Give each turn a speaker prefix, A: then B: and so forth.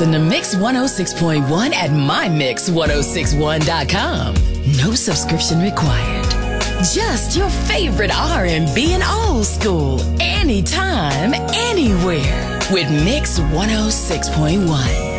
A: listen to Mix 106.1 at mymix1061.com. No subscription required. Just your favorite R&B and old school. Anytime, anywhere. With Mix 106.1.